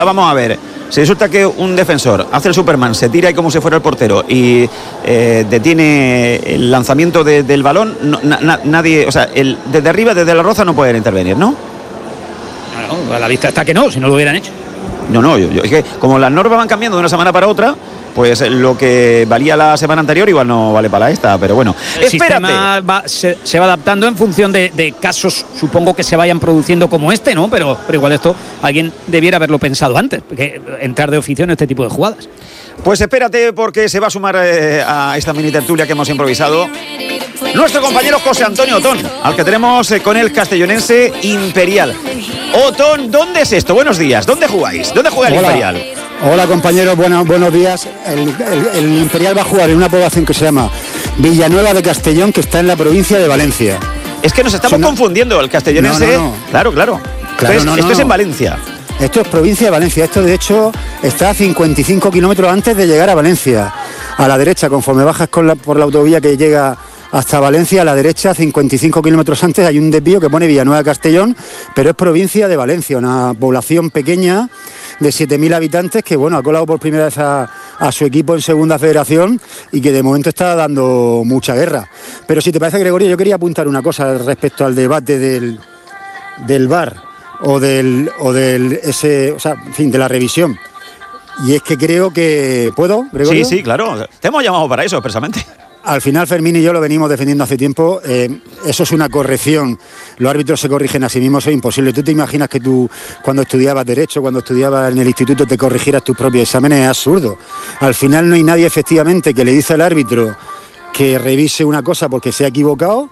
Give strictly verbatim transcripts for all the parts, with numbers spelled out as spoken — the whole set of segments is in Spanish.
Vamos a ver, si resulta que un defensor hace el Superman, se tira ahí como si fuera el portero y eh, detiene el lanzamiento de, del balón, no, na, nadie, o sea, el, desde arriba, desde la roza no pueden intervenir, ¿no? No, a la vista está que no, si no lo hubieran hecho. No, no, yo, yo, es que como las normas van cambiando de una semana para otra, pues lo que valía la semana anterior igual no vale para esta, pero bueno. El sistema va, se, se va adaptando en función de, de casos, supongo que se vayan produciendo como este, ¿no? Pero, pero igual esto alguien debiera haberlo pensado antes, que entrar de oficio en este tipo de jugadas. Pues espérate, porque se va a sumar eh, a esta mini tertulia que hemos improvisado nuestro compañero José Antonio Otón, al que tenemos eh, con el castellonense Imperial. Otón, ¿dónde es esto? Buenos días, ¿dónde jugáis? ¿Dónde juega el Hola. Imperial? Hola compañeros, bueno, buenos días. El, el, el Imperial va a jugar en una población que se llama Villanueva de Castellón, que está en la provincia de Valencia. Es que nos estamos Suena... confundiendo, el castellonense. No, no, no. Claro, claro. claro Entonces, no, no, esto no. es en Valencia. Esto es provincia de Valencia. Esto, de hecho, está a cincuenta y cinco kilómetros antes de llegar a Valencia. A la derecha, conforme bajas con la, por la autovía que llega hasta Valencia, a la derecha, cincuenta y cinco kilómetros antes, hay un desvío que pone Villanueva de Castellón, pero es provincia de Valencia, una población pequeña de siete mil habitantes que, bueno, ha colado por primera vez a, a su equipo en Segunda Federación y que de momento está dando mucha guerra. Pero si te parece, Gregorio, yo quería apuntar una cosa respecto al debate del, del V A R o del, o del ese, o sea, en fin, de la revisión. Y es que creo que... ¿Puedo, Gregorio? Sí, sí, claro. Te hemos llamado para eso, expresamente. Al final Fermín y yo lo venimos defendiendo hace tiempo, eh, eso es una corrección, los árbitros se corrigen a sí mismos, eso es imposible. ¿Tú te imaginas que tú cuando estudiabas Derecho, cuando estudiabas en el instituto te corrigieras tus propios exámenes? Es absurdo. Al final no hay nadie efectivamente que le dice al árbitro que revise una cosa porque se ha equivocado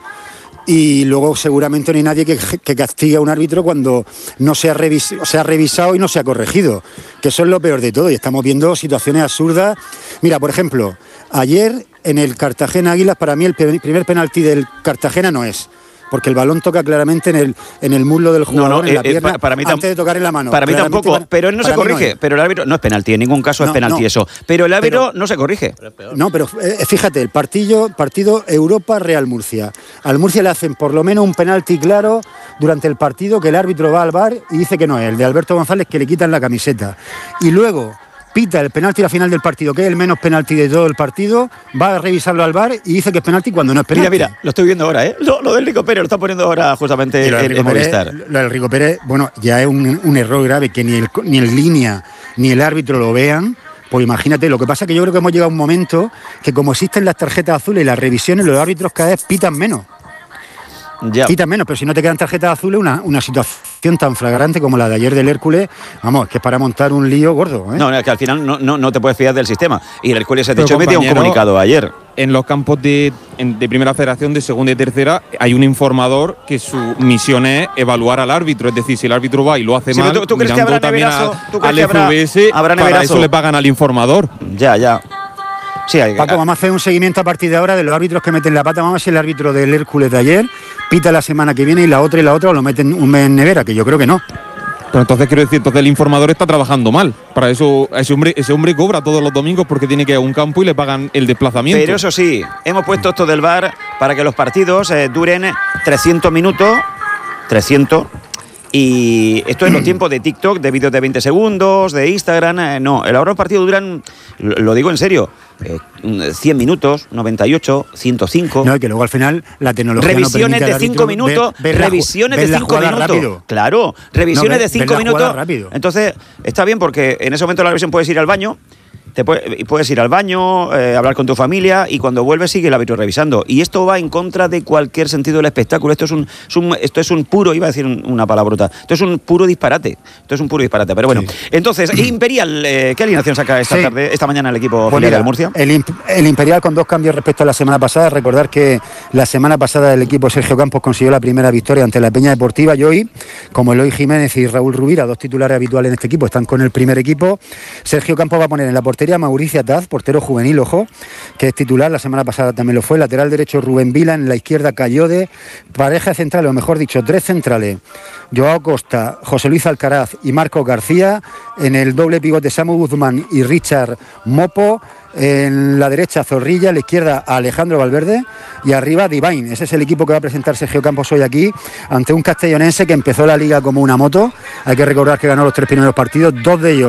y luego seguramente no hay nadie que, que castigue a un árbitro cuando no se ha, revis, se ha revisado y no se ha corregido, que eso es lo peor de todo y estamos viendo situaciones absurdas. Mira, por ejemplo, ayer en el Cartagena Águilas, para mí el primer penalti del Cartagena no es, porque el balón toca claramente en el, en el muslo del jugador, no, no, en la eh, pierna, para, para mí antes de tocar en la mano. Para mí tampoco, para, pero él no se corrige, no pero el árbitro, no es penalti, en ningún caso no, es penalti no, eso, pero el árbitro pero, no se corrige. No, pero eh, fíjate, el partido, partido Europa-Real Murcia, al Murcia le hacen por lo menos un penalti claro durante el partido que el árbitro va al V A R y dice que no es, el de Alberto González, que le quitan la camiseta, y luego pita el penalti a la final del partido, que es el menos penalti de todo el partido, va a revisarlo al V A R y dice que es penalti cuando no es penalti. Mira, mira, lo estoy viendo ahora, ¿eh? Lo, lo del Rico Pérez lo está poniendo ahora justamente en, en Movistar. Lo del Rico Pérez, bueno, ya es un, un error grave que ni el, ni el línea ni el árbitro lo vean. Pues imagínate, lo que pasa es que yo creo que hemos llegado a un momento que como existen las tarjetas azules y las revisiones, los árbitros cada vez pitan menos. Ya. Pitan menos, pero si no te quedan tarjetas azules, una, una situación tan flagrante como la de ayer del Hércules, vamos, que es para montar un lío gordo, ¿eh? No, es que al final no, no, no te puedes fiar del sistema. Y el Hércules se ha dicho, metió un comunicado ayer. En los campos de, de Primera Federación, de Segunda y Tercera, hay un informador que su misión es evaluar al árbitro. Es decir, si el árbitro va y lo hace sí, mal, ¿tú, tú crees que habrá neverazo? ¿Tú crees al que habrá, F V S, habrá para eso le pagan al informador. Ya, ya. Sí, hay, Paco, vamos a hacer un seguimiento a partir de ahora de los árbitros que meten la pata. Vamos a ver si el árbitro del Hércules de ayer pita la semana que viene y la otra y la otra o lo meten un mes en nevera, que yo creo que no. Pero entonces quiero decir, entonces el informador está trabajando mal. Para eso ese hombre, ese hombre cobra todos los domingos porque tiene que ir a un campo y le pagan el desplazamiento. Pero eso sí, hemos puesto esto del V A R para que los partidos eh, duren trescientos minutos, trescientos. Y esto es los tiempos de TikTok, de vídeos de veinte segundos, de Instagram. Eh, no, el ahora los partidos duran, lo digo en serio, eh, cien minutos, noventa y ocho, ciento cinco. No, y que luego al final la tecnología revisiones no de cinco minutos, ver, ver revisiones la, de cinco minutos. Rápido. Claro, revisiones no, ver, de cinco minutos. Rápido. Entonces, está bien porque en ese momento de la revisión puedes ir al baño. Te puedes, puedes ir al baño, eh, hablar con tu familia y cuando vuelves sigue el árbitro revisando. Y esto va en contra de cualquier sentido del espectáculo. Esto es un, es un, esto es un puro, iba a decir una palabrota, esto es un puro disparate. Esto es un puro disparate. Pero bueno, sí. Entonces, Imperial, eh, ¿qué alineación saca esta sí. tarde, esta mañana el equipo pues del Murcia? El, el Imperial con dos cambios respecto a la semana pasada. Recordar que la semana pasada el equipo Sergio Campos consiguió la primera victoria ante la Peña Deportiva y hoy, como Eloy Jiménez y Raúl Rubira, dos titulares habituales en este equipo, están con el primer equipo. Sergio Campos va a poner en la portería portería Mauricio Ataz, portero juvenil, ojo, que es titular, la semana pasada también lo fue. Lateral derecho Rubén Vila, en la izquierda Cayode. Pareja central, o mejor dicho, tres centrales: Joao Costa, José Luis Alcaraz y Marcos García. En el doble pivote Samu Guzmán y Richard Mopo. En la derecha Zorrilla, en la izquierda Alejandro Valverde y arriba Divine. Ese es el equipo que va a presentar Sergio Campos hoy aquí ante un castellonense que empezó la liga como una moto. Hay que recordar que ganó los tres primeros partidos, dos de ellos